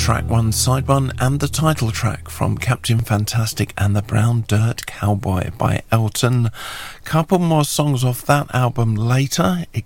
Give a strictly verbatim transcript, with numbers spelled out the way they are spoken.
track one, side one, and the title track from Captain Fantastic and the Brown Dirt Cowboy by Elton. Couple more songs off that album later. It